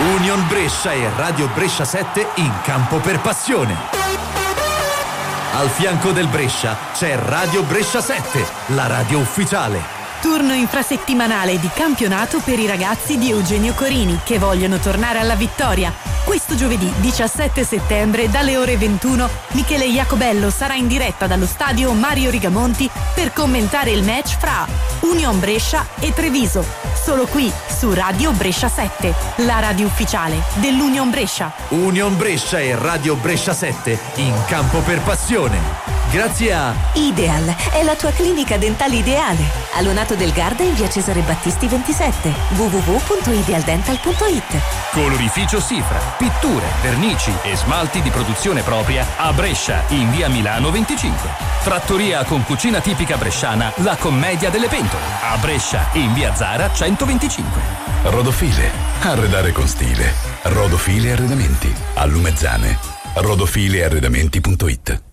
Union Brescia e Radio Brescia 7 in campo per passione. Al fianco del Brescia c'è Radio Brescia 7, la radio ufficiale. Turno infrasettimanale di campionato per i ragazzi di Eugenio Corini che vogliono tornare alla vittoria. Questo giovedì 17 settembre dalle ore 21 Michele Iacobello sarà in diretta dallo stadio Mario Rigamonti per commentare il match fra Union Brescia e Treviso. Solo qui su Radio Brescia 7, la radio ufficiale dell'Union Brescia. Union Brescia e Radio Brescia 7 in campo per passione. Grazie a Ideal è la tua clinica dentale ideale. A Lonato del Garda in via Cesare Battisti 27. www.idealdental.it. Colorificio Sifra, pitture, vernici e smalti di produzione propria a Brescia in via Milano 25. Trattoria con cucina tipica bresciana La Commedia delle Pentole a Brescia in via Zara 125. Rodofile, arredare con stile. Rodofile Arredamenti a Lumezzane. rodofilearredamenti.it.